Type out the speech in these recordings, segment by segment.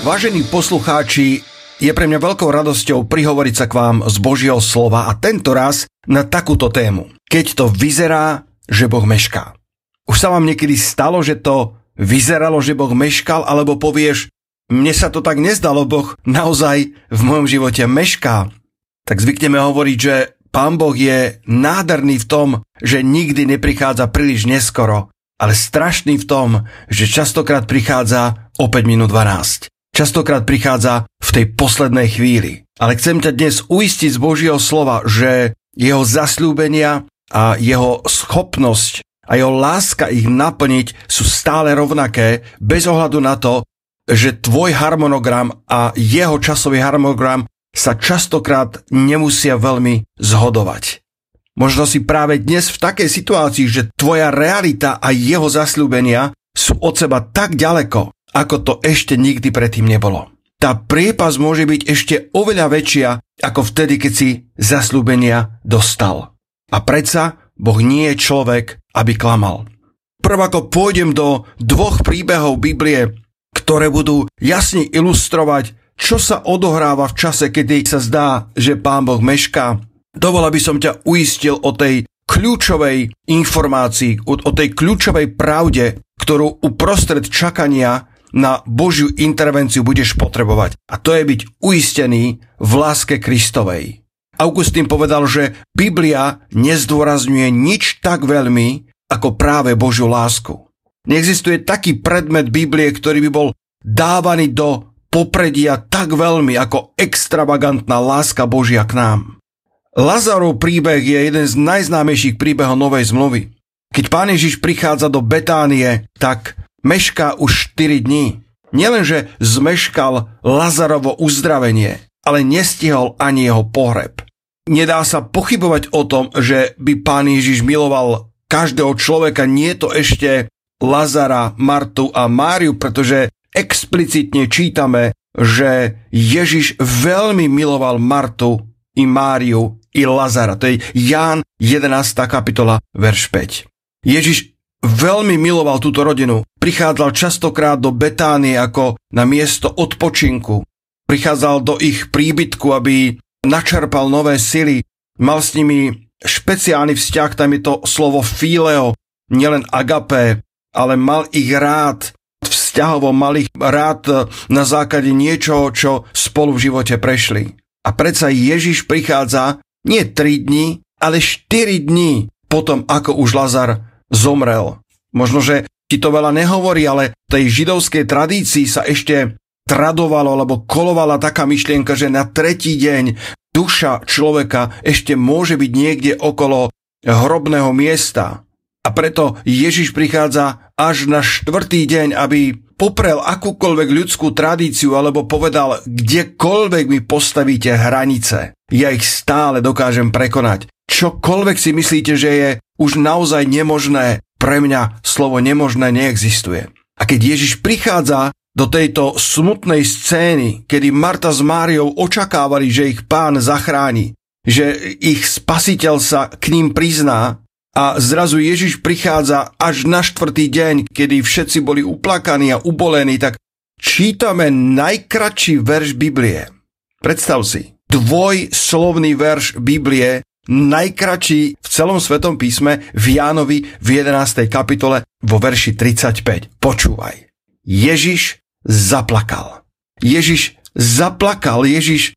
Vážení poslucháči, je pre mňa veľkou radosťou prihovoriť sa k vám z Božieho slova a tento raz na takúto tému. Keď to vyzerá, že Boh mešká. Už sa vám niekedy stalo, že to vyzeralo, že Boh meškal, alebo povieš, mne sa to tak nezdalo, Boh naozaj v mojom živote mešká. Tak zvykneme hovoriť, že Pán Boh je nádherný v tom, že nikdy neprichádza príliš neskoro, ale strašný v tom, že častokrát prichádza o 5 minút 12. Častokrát prichádza v tej poslednej chvíli. Ale chcem ťa dnes uistiť z Božieho slova, že jeho zasľúbenia a jeho schopnosť a jeho láska ich naplniť sú stále rovnaké, bez ohľadu na to, že tvoj harmonogram a jeho časový harmonogram sa častokrát nemusia veľmi zhodovať. Možno si práve dnes v takej situácii, že tvoja realita a jeho zasľúbenia sú od seba tak ďaleko, ako to ešte nikdy predtým nebolo. Tá priepasť môže byť ešte oveľa väčšia, ako vtedy, keď si zasľúbenia dostal. A predsa Boh nie je človek, aby klamal. Prv ako pôjdem do dvoch príbehov Biblie, ktoré budú jasne ilustrovať, čo sa odohráva v čase, kedy sa zdá, že Pán Boh mešká, dovolal by som ťa uistil o tej kľúčovej informácii, o tej kľúčovej pravde, ktorú uprostred čakania na Božiu intervenciu budeš potrebovať. A to je byť uistený v láske Kristovej. Augustín povedal, že Biblia nezdôrazňuje nič tak veľmi, ako práve Božiu lásku. Neexistuje taký predmet Biblie, ktorý by bol dávaný do popredia tak veľmi, ako extravagantná láska Božia k nám. Lazarov príbeh je jeden z najznámejších príbehov Novej zmluvy. Keď Pán Ježiš prichádza do Betánie, tak mešká už 4 dní. Nielenže zmeškal Lazarovo uzdravenie, ale nestihol ani jeho pohreb. Nedá sa pochybovať o tom, že by Pán Ježiš miloval každého človeka, nie to ešte Lazara, Martu a Máriu, pretože explicitne čítame, že Ježiš veľmi miloval Martu i Máriu i Lazara. To je Ján 11. kapitola, verš 5. Ježiš veľmi miloval túto rodinu. Prichádzal častokrát do Betánie ako na miesto odpočinku. Prichádzal do ich príbytku, aby načerpal nové sily. Mal s nimi špeciálny vzťah, tam je to slovo fileo, nielen agapé, ale mal ich rád. Vzťahovo mal ich rád na základe niečoho, čo spolu v živote prešli. A predsa Ježiš prichádza nie 3 dní, ale 4 dní potom, ako už Lazar zomrel. Možno, že ti to veľa nehovorí, ale v tej židovskej tradícii sa ešte tradovalo, alebo kolovala taká myšlienka, že na 3. deň duša človeka ešte môže byť niekde okolo hrobného miesta. A preto Ježiš prichádza až na 4. deň, aby poprel akúkoľvek ľudskú tradíciu, alebo povedal, kdekoľvek mi postavíte hranice, ja ich stále dokážem prekonať. Čokoľvek si myslíte, že je už naozaj nemožné, pre mňa slovo nemožné neexistuje. A keď Ježiš prichádza do tejto smutnej scény, kedy Marta s Máriou očakávali, že ich Pán zachráni, že ich Spasiteľ sa k ním prizná, a zrazu Ježiš prichádza až na 4. deň, kedy všetci boli uplakaní a ubolení, tak čítame najkratší verš Biblie. Predstav si, dvojslovný verš Biblie, najkratší v celom Svetom písme, v Jánovi v 11. kapitole vo verši 35. Počúvaj. Ježiš zaplakal. Ježiš zaplakal, Ježiš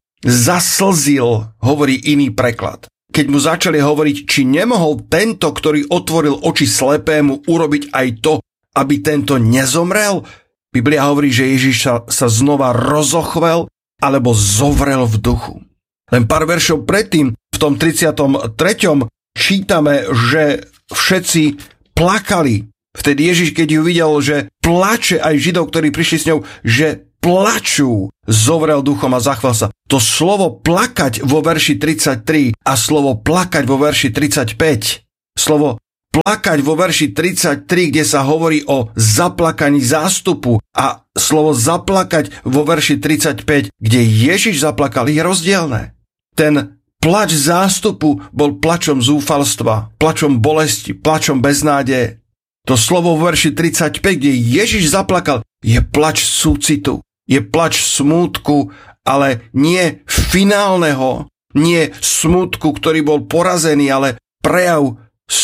zaslzil, hovorí iný preklad. Keď mu začali hovoriť, či nemohol tento, ktorý otvoril oči slepému, urobiť aj to, aby tento nezomrel? Biblia hovorí, že Ježiš sa znova rozochvel alebo zovrel v duchu. Len pár veršov predtým, v tom 33. čítame, že všetci plakali. Vtedy Ježiš, keď ju videl, že plače aj Židov, ktorí prišli s ňou, že plačú, zovrel duchom a zachvel sa. To slovo plakať vo verši 33 a slovo plakať vo verši 35, slovo plakať vo verši 33, kde sa hovorí o zaplakaní zástupu, a slovo zaplakať vo verši 35, kde Ježiš zaplakal, je rozdielne. Ten plač zástupu bol plačom zúfalstva, plačom bolesti, plačom beznádeje. To slovo vo verši 35, kde Ježiš zaplakal, je plač súcitu. Je plač smútku, ale nie finálneho, nie smútku, ktorý bol porazený, ale prejav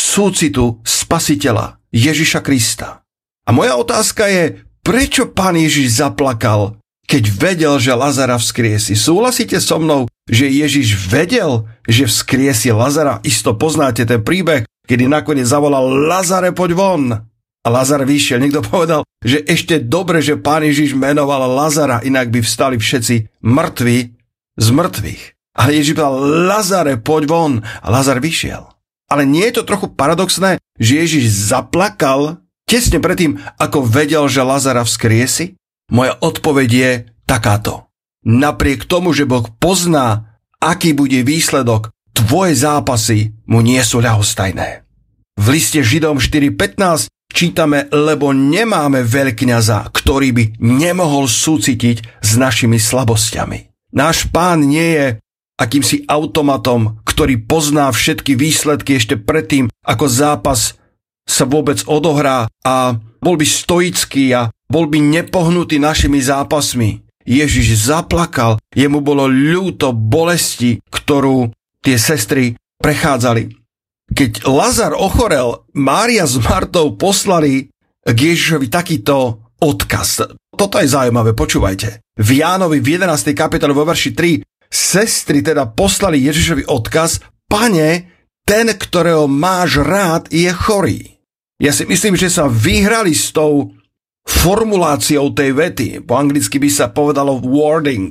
súcitu Spasiteľa Ježiša Krista. A moja otázka je, prečo Pán Ježiš zaplakal, keď vedel, že Lazara vzkriesi? Súhlasíte so mnou, že Ježiš vedel, že vzkriesi Lazara? Isto poznáte ten príbeh, kedy nakoniec zavolal: Lazare, poď von! A Lazar vyšiel. Niekto povedal, že ešte dobre, že Pán Ježiš menoval Lazara, inak by vstali všetci mŕtvi z mŕtvych. Ale Ježiš povedal: Lazare, poď von! A Lazar vyšiel. Ale nie je to trochu paradoxné, že Ježiš zaplakal tesne predtým, ako vedel, že Lazara vzkriesi? Moja odpoveď je takáto. Napriek tomu, že Boh pozná, aký bude výsledok, tvoje zápasy mu nie sú ľahostajné. V liste Židom 4.15 čítame: lebo nemáme veľkňaza, ktorý by nemohol súcitiť s našimi slabosťami. Náš Pán nie je akýmsi automatom, ktorý pozná všetky výsledky ešte predtým, ako zápas sa vôbec odohrá, a bol by stoický a bol by nepohnutý našimi zápasmi. Ježiš zaplakal, jemu bolo ľúto bolesti, ktorú tie sestry prechádzali. Keď Lazar ochorel, Mária s Martou poslali k Ježišovi takýto odkaz. Toto je zaujímavé, počúvajte. V Jánovi v 11. kapitole vo verši 3 sestry teda poslali Ježišovi odkaz: Pane, ten, ktorého máš rád, je chorý. Ja si myslím, že sa vyhrali s tou formuláciou tej vety. Po anglicky by sa povedalo wording.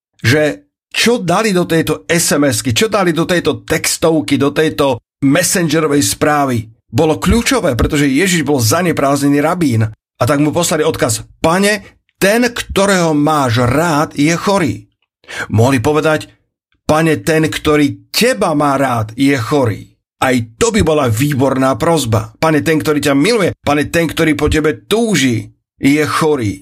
Že čo dali do tejto SMS-ky, čo dali do tejto textovky, do tejto messengerovej správy, bolo kľúčové, pretože Ježiš bol zanepráznený rabín. A tak mu poslali odkaz: Pane, ten, ktorého máš rád, je chorý. Mohli povedať: Pane, ten, ktorý teba má rád, je chorý. Aj to by bola výborná prosba. Pane, ten, ktorý ťa miluje, Pane, ten, ktorý po tebe túži, je chorý.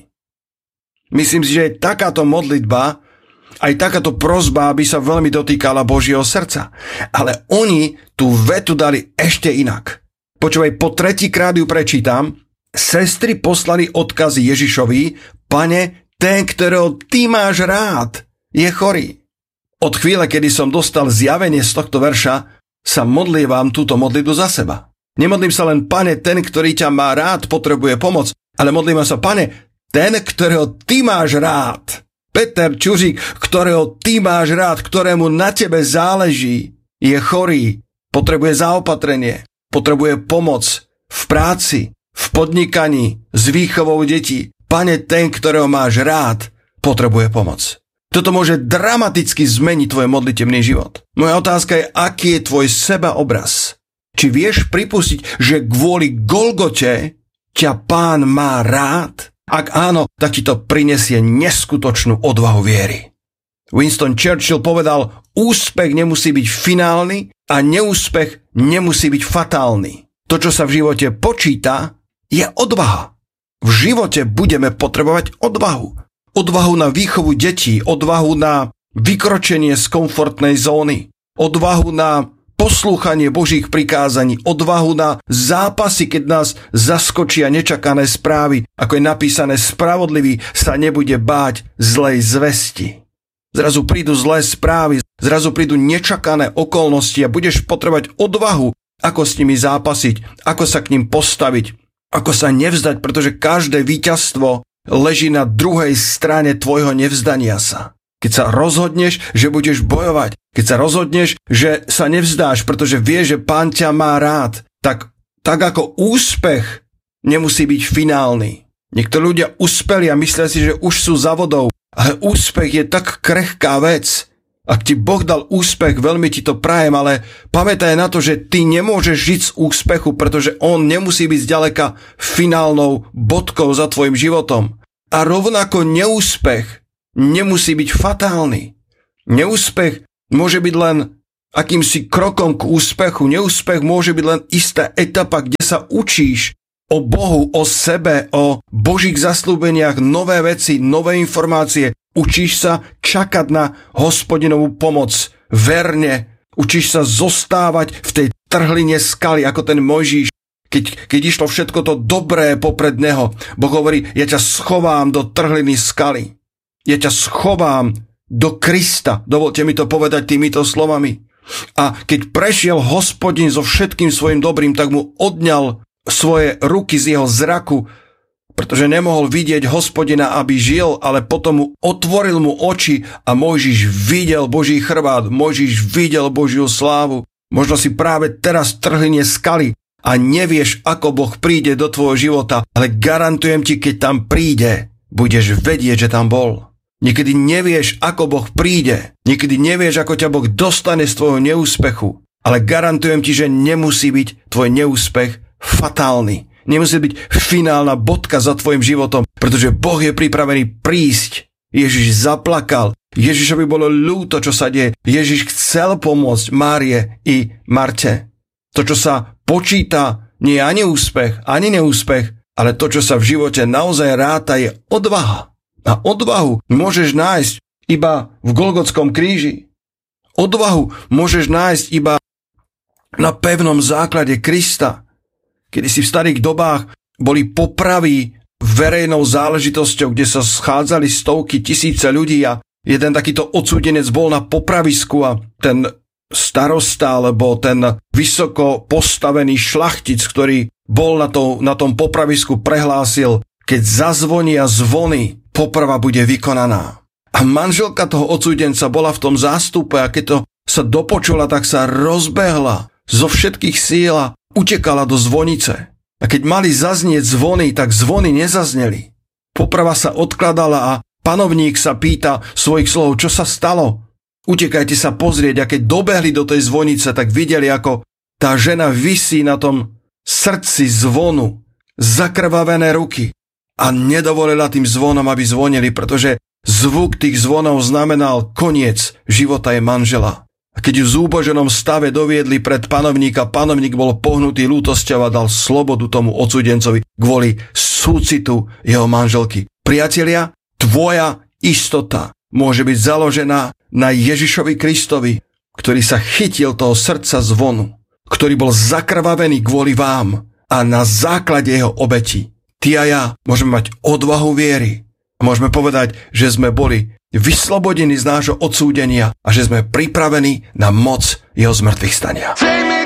Myslím si, že takáto modlitba, aj takáto prosba by sa veľmi dotýkala Božieho srdca. Ale oni tú vetu dali ešte inak. Počúvaj, po tretíkrát ju prečítam. Sestry poslali odkaz Ježišovi: Pane, ten, ktorého ty máš rád, je chorý. Od chvíle, kedy som dostal zjavenie z tohto verša, sa modlievam túto modlitbu za seba. Nemodlím sa len: Pane, ten, ktorý ťa má rád, potrebuje pomoc, ale modlím sa: Pane, ten, ktorého ty máš rád, Peter Čuřík, ktorého ty máš rád, ktorému na tebe záleží, je chorý, potrebuje zaopatrenie, potrebuje pomoc v práci, v podnikaní, s výchovou detí. Pane, ten, ktorého máš rád, potrebuje pomoc. Toto môže dramaticky zmeniť tvoj modlitebný život. Moja otázka je: aký je tvoj sebaobraz? Či vieš pripustiť, že kvôli Golgote ťa Pán má rád? Ak áno, tak ti to prinesie neskutočnú odvahu viery. Winston Churchill povedal: úspech nemusí byť finálny a neúspech nemusí byť fatálny. To, čo sa v živote počíta, je odvaha. V živote budeme potrebovať odvahu. Odvahu na výchovu detí, odvahu na vykročenie z komfortnej zóny, odvahu na poslúchanie Božích prikázaní, odvahu na zápasy, keď nás zaskočia nečakané správy, ako je napísané: spravodlivý sa nebude báť zlej zvesti. Zrazu prídu zlé správy, zrazu prídu nečakané okolnosti a budeš potrebovať odvahu, ako s nimi zápasiť, ako sa k nim postaviť, ako sa nevzdať, pretože každé víťazstvo leží na druhej strane tvojho nevzdania sa. Keď sa rozhodneš, že budeš bojovať, keď sa rozhodneš, že sa nevzdáš, pretože vieš, že Pán ťa má rád, tak ako úspech nemusí byť finálny. Niektorí ľudia uspeli a myslia si, že už sú za vodou, ale úspech je tak krehká vec. Ak ti Boh dal úspech, veľmi ti to prajem, ale pamätaj na to, že ty nemôžeš žiť z úspechu, pretože on nemusí byť zďaleka finálnou bodkou za tvojim životom. A rovnako neúspech nemusí byť fatálny. Neúspech môže byť len akýmsi krokom k úspechu. Neúspech môže byť len istá etapa, kde sa učíš o Bohu, o sebe, o Božích zasľúbeniach, nové veci, nové informácie. Učíš sa čakať na Hospodinovú pomoc verne. Učíš sa zostávať v tej trhline skaly, ako ten Mojžiš. Keď išlo všetko to dobré popred neho, Boh hovorí: ja ťa schovám do trhliny skaly. ja ťa schovám do Krista. Dovolte mi to povedať týmito slovami. A keď prešiel Hospodin so všetkým svojim dobrým, tak mu odňal svoje ruky z jeho zraku, pretože nemohol vidieť Hospodina, aby žil, ale potom mu otvoril mu oči a Mojžiš videl Boží chrbát, Mojžiš videl Božiu slávu. Možno si práve teraz trhline skaly a nevieš, ako Boh príde do tvojho života, ale garantujem ti, keď tam príde, budeš vedieť, že tam bol. Niekedy nevieš, ako Boh príde, niekedy nevieš, ako ťa Boh dostane z tvojho neúspechu, ale garantujem ti, že nemusí byť tvoj neúspech fatálny. Nemusí byť finálna bodka za tvojim životom, pretože Boh je pripravený prísť. Ježiš zaplakal. Ježišovi bolo ľúto, čo sa deje. Ježiš chcel pomôcť Márie i Marte. To, čo sa počíta, nie je ani úspech, ani neúspech, ale to, čo sa v živote naozaj ráta, je odvaha. A odvahu môžeš nájsť iba v Golgotskom kríži. Odvahu môžeš nájsť iba na pevnom základe Krista. Kedy si v starých dobách boli popravy verejnou záležitosťou, kde sa schádzali stovky, tisíce ľudí a jeden takýto odsúdenec bol na popravisku a ten starosta alebo ten vysoko postavený šlachtic, ktorý bol na tom popravisku, prehlásil, keď zazvonia zvony, poprava bude vykonaná. A manželka toho odsúdenca bola v tom zástupe a keď to sa dopočula, tak sa rozbehla zo všetkých síl a utekala do zvonice. A keď mali zaznieť zvony, tak zvony nezazneli. Poprava sa odkladala a panovník sa pýta svojich slov, čo sa stalo? Utekajte sa pozrieť. A keď dobehli do tej zvonice, tak videli, ako tá žena visí na tom srdci zvonu, zakrvavené ruky a nedovolila tým zvonom, aby zvonili, pretože zvuk tých zvonov znamenal koniec života jej manžela. A keď ju v zúboženom stave doviedli pred panovníka, panovník bol pohnutý lútosťou a dal slobodu tomu odsúdencovi kvôli súcitu jeho manželky. Priatelia, tvoja istota môže byť založená na Ježišovi Kristovi, ktorý sa chytil toho srdca zvonu, ktorý bol zakrvavený kvôli vám a na základe jeho obeti. Ty a ja môžeme mať odvahu viery a môžeme povedať, že sme boli vyslobodení z nášho odsúdenia a že sme pripravení na moc jeho zmŕtvychstania.